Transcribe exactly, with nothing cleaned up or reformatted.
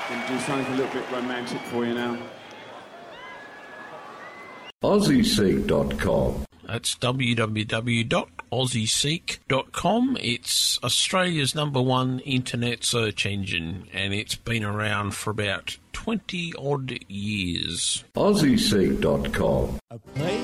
Gonna do something a little bit romantic for you now. Aussie Seek dot com. That's w w w dot aussie seek dot com. It's Australia's number one internet search engine, and it's been around for about twenty odd years. Aussie Seek dot com. A place